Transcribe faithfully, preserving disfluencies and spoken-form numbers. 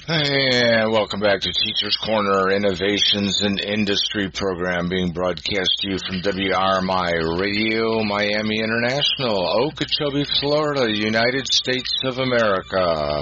And welcome back to Teachers Corner Innovations in Industry program being broadcast to you from W R M I Radio, Miami International, Okeechobee, Florida, United States of America.